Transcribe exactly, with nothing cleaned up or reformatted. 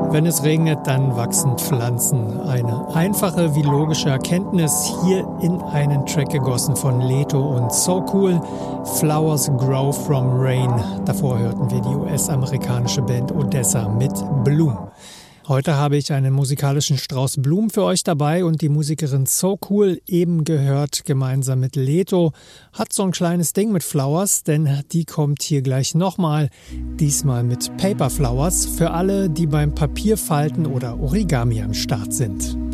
Wenn es regnet, dann wachsen Pflanzen. Eine einfache wie logische Erkenntnis, hier in einen Track gegossen von Leto und So Cool, Flowers Grow From Rain. Davor hörten wir die U S-amerikanische Band Odessa mit Bloom. Heute habe ich einen musikalischen Strauß Blumen für euch dabei und die Musikerin So Cool, eben gehört, gemeinsam mit Leto, hat so ein kleines Ding mit Flowers, denn die kommt hier gleich nochmal, diesmal mit Paper Flowers, für alle, die beim Papierfalten oder Origami am Start sind.